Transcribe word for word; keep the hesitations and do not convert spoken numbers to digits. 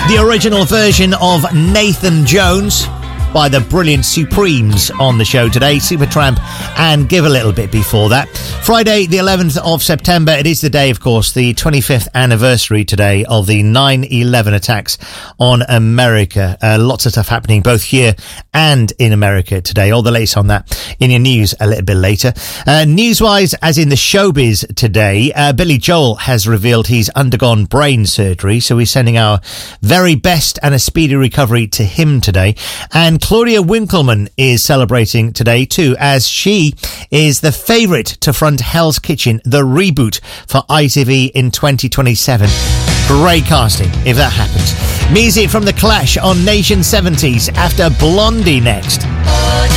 The original version of Nathan Jones by the brilliant Supremes on the show today, Supertramp and Give a Little Bit before that. Friday the eleventh of September, it is the day, of course, the twenty-fifth anniversary today of the nine eleven attacks on America. Uh, lots of stuff happening both here and in America today. All the latest on that in your news a little bit later. Uh, news-wise, as in the showbiz today, uh, Billy Joel has revealed he's undergone brain surgery, so we're sending our very best and a speedy recovery to him today. And Claudia Winkleman is celebrating today too, as she is the favourite to front Hell's Kitchen, the reboot for I T V in twenty twenty-seven. Great casting if that happens. Music from The Clash on Nation seventies after Blondie next.